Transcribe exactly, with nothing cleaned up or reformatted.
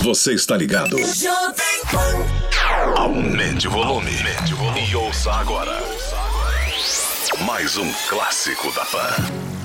Você está ligado? Aumente o volume. Aumente o volume. E ouça agora. Mais um clássico da Pan.